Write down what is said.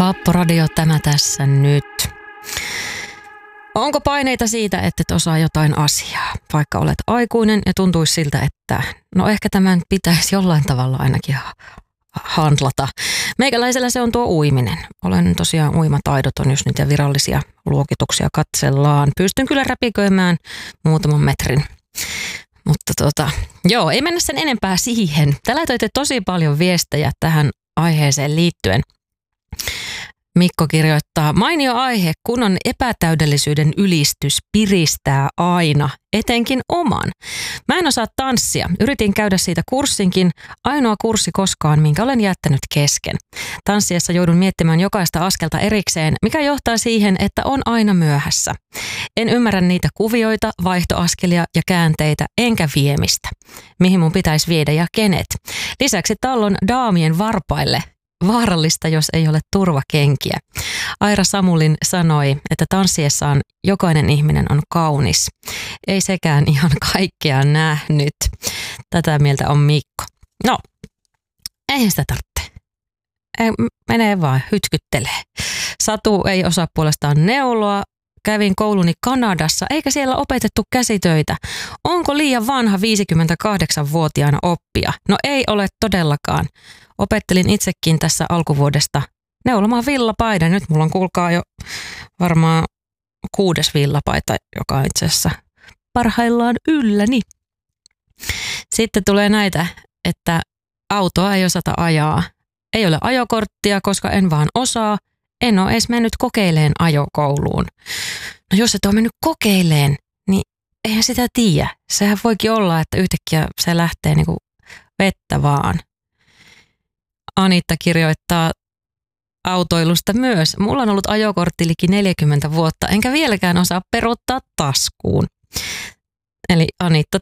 Haapporadio tämä tässä nyt. Onko paineita siitä, että et osaa jotain asiaa, vaikka olet aikuinen ja tuntuisi siltä, että no ehkä tämän pitäisi jollain tavalla ainakin handlata. Meikäläisellä se on tuo uiminen. Olen tosiaan uimataidoton, jos niitä virallisia luokituksia katsellaan. Pystyn kyllä räpiköimään muutaman metrin. Mutta joo, ei mennä sen enempää siihen. Te laitoitte tosi paljon viestejä tähän aiheeseen liittyen. Mikko kirjoittaa, mainio aihe, kunnon epätäydellisyyden ylistys piristää aina, etenkin oman. Mä en osaa tanssia. Yritin käydä siitä kurssinkin, ainoa kurssi koskaan, minkä olen jättänyt kesken. Tanssiessa joudun miettimään jokaista askelta erikseen, mikä johtaa siihen, että on aina myöhässä. En ymmärrä niitä kuvioita, vaihtoaskelia ja käänteitä, enkä viemistä. Mihin mun pitäisi viedä ja kenet. Lisäksi tallon daamien varpaille. Vaarallista, jos ei ole turvakenkiä. Aira Samulin sanoi, että tanssiessaan jokainen ihminen on kaunis. Ei sekään ihan kaikkea nähnyt. Tätä mieltä on Mikko. No, eihän sitä tarvitse. Menee vaan, hytkyttelee. Satu ei osaa puolestaan neuloa. Kävin kouluni Kanadassa, eikä siellä opetettu käsitöitä. Onko liian vanha 58-vuotiaana oppia? No ei ole todellakaan. Opettelin itsekin tässä alkuvuodesta neulomaan villapaidan. Nyt mulla on kuulkaa jo varmaan 6. villapaita, joka on itse asiassa parhaillaan ylläni. Sitten tulee näitä, että autoa ei osata ajaa. Ei ole ajokorttia, koska en vaan osaa. En ole edes mennyt kokeileen ajokouluun. No jos et ole mennyt kokeileen, niin eihän sitä tiedä. Sehän voikin olla, että yhtäkkiä se lähtee niinku vettä vaan. Anitta kirjoittaa autoilusta myös. Mulla on ollut ajokortti liki 40 vuotta, enkä vieläkään osaa peruuttaa taskuun. Eli Anitta